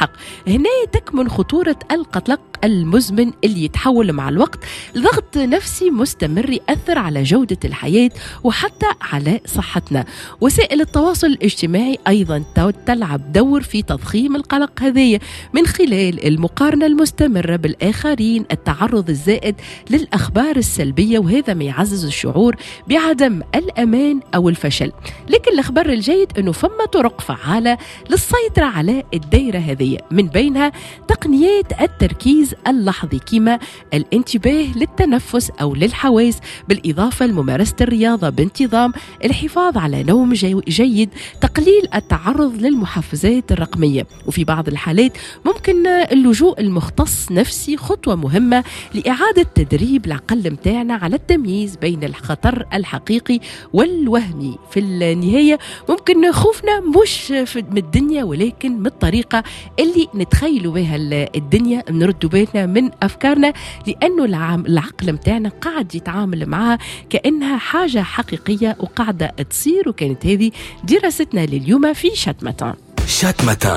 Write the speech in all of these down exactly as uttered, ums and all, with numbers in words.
بالحق. هنا تكمن خطورة القلق المزمن اللي يتحول مع الوقت لضغط نفسي مستمر يأثر على جودة الحياة وحتى على صحتنا. وسائل التواصل الاجتماعي أيضا تلعب دور في تضخيم القلق هذه من خلال المقارنة المستمرة بالآخرين، التعرض الزائد للأخبار السلبية، وهذا ما يعزز الشعور بعدم الأمان أو الفشل. لكن الأخبار الجيد أنه فما طرق فعالة للسيطرة على الدائرة هذه، من بينها تقنيات التركيز اللحظي كما الانتباه للتنفس أو للحواس، بالإضافة لممارسة الرياضة بانتظام، الحفاظ على نوم جيد، تقليل التعرض للمحفزات الرقمية. وفي بعض الحالات ممكن اللجوء المختص نفسي خطوة مهمة لإعادة تدريب العقل متاعنا على التمييز بين الخطر الحقيقي والوهمي. في النهاية ممكن خوفنا مش من الدنيا ولكن من الطريقة اللي نتخيلوا بها الدنيا، نردوا بالنا من أفكارنا، لأنه العقل متاعنا قاعد يتعامل معها كأنها حاجة حقيقية وقاعدة تصير. وكانت هذه دراستنا لليوم في شتمتان. شتمتان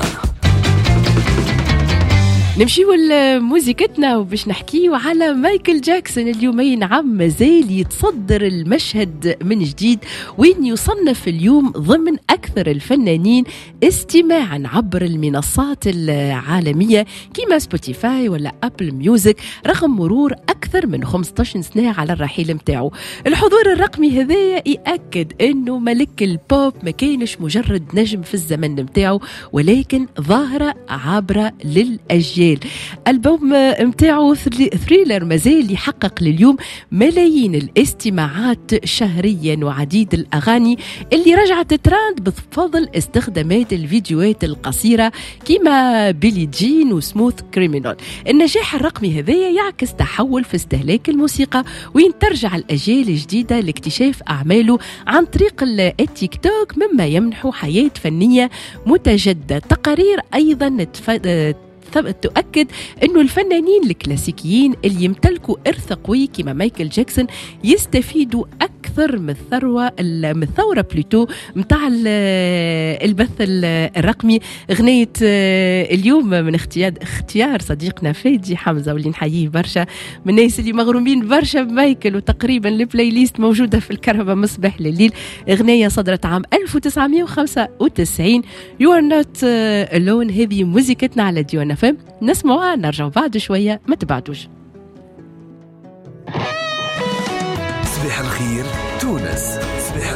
نمشيو لموسيقتنا وباش نحكيو على مايكل جاكسون. اليومين عم مازال يتصدر المشهد من جديد، وين يصنف اليوم ضمن أكثر الفنانين استماعا عبر المنصات العالمية كما سبوتيفاي ولا أبل ميوزك، رغم مرور أكثر من خمسة عشر سنة على الرحيل متاعه. الحضور الرقمي هذا يأكد أنه ملك البوب ما كانش مجرد نجم في الزمن متاعه، ولكن ظاهرة عابرة للأجيال. البوم متاعه ثريلر مازال يحقق لليوم ملايين الاستماعات شهريا، وعديد الأغاني اللي رجعت تراند بفضل استخدامات الفيديوهات القصيرة كما بيلي جين وسموث كريمينال. النجاح الرقمي هذا يعكس تحول في استهلاك الموسيقى، وين ترجع الأجيال الجديدة لاكتشاف أعماله عن طريق التيك توك، مما يمنح حياة فنية متجددة. تقارير أيضا تف... تؤكد أنه الفنانين الكلاسيكيين اللي يمتلكوا إرث قوي كما مايكل جاكسون يستفيدوا أكثر من الثروة من الثورة بلوتو متاع البث الرقمي. غنية اليوم من اختيار اختيار صديقنا فادي حمزة، واللي نحييه برشا، من الناس اللي مغرومين برشا بمايكل، وتقريبا البلاي ليست موجودة في الكرهبة مصباح لليل. غنية صدرت عام ألف وتسعمائة وخمسة وتسعين. You are not alone. هذه موسيقتنا على ديوان فهم، نسمعها نرجع بعد شوية، ما تبعدوش. صباح الخير تونس.